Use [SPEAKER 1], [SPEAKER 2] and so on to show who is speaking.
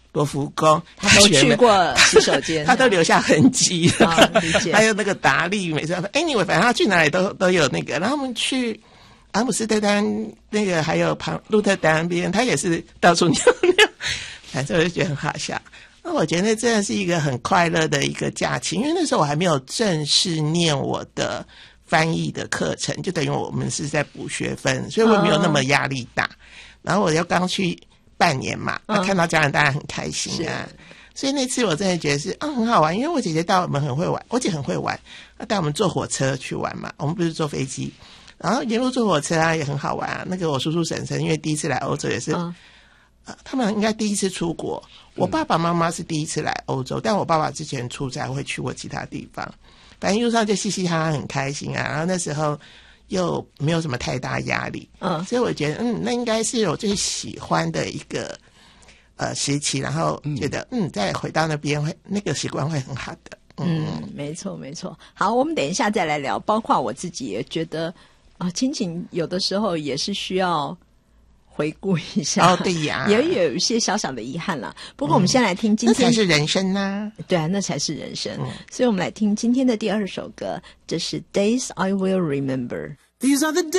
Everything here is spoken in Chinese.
[SPEAKER 1] 罗浮宫，
[SPEAKER 2] 他都去过洗手间，
[SPEAKER 1] 他都留下痕迹
[SPEAKER 2] 理解。
[SPEAKER 1] 还有那个达利，每次anyway，反正他去哪里都有那个。然后我们去阿姆斯特丹那个，还有鹿特丹边，他也是到处尿尿，反正我就觉得很好笑。那我觉得真的是一个很快乐的一个假期，因为那时候我还没有正式念我的翻译的课程，就等于我们是在补学分，所以我没有那么压力大。然后我又刚去半年嘛，看到家人当然很开心啊。所以那次我真的觉得是很好玩，因为我姐姐带我们很会玩，我姐很会玩，她带我们坐火车去玩嘛，我们不是坐飞机，然后沿路坐火车啊也很好玩啊。那个我叔叔婶婶因为第一次来欧洲也是。他们应该第一次出国，我爸爸妈妈是第一次来欧洲，但我爸爸之前出差会去过其他地方，反正一路上就嘻嘻哈哈很开心啊。然后那时候又没有什么太大压力，所以我觉得那应该是我最喜欢的一个时期，然后觉得再回到那边会那个习惯会很好的。
[SPEAKER 2] 没错没错。好，我们等一下再来聊，包括我自己也觉得亲情有的时候也是需要回顾一下。
[SPEAKER 1] 对呀，
[SPEAKER 2] 也有一些小小的遗憾啦。不过我们先来听今天，
[SPEAKER 1] 那才是人生啊。
[SPEAKER 2] 对啊，那才是人生。所以我们来听今天的第二首歌，这是 Days I Will Remember。These are the days